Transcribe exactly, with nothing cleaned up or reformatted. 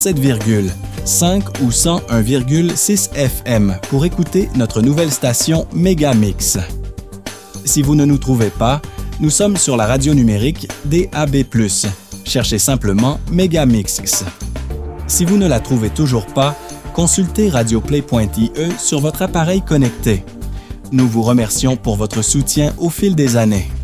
sept virgule cinq ou cent un virgule six F M pour écouter notre nouvelle station Mégamix. Si vous ne nous trouvez pas, nous sommes sur la radio numérique D A B plus. Cherchez simplement Mégamix. Si vous ne la trouvez toujours pas, consultez radioplay point I E sur votre appareil connecté. Nous vous remercions pour votre soutien au fil des années.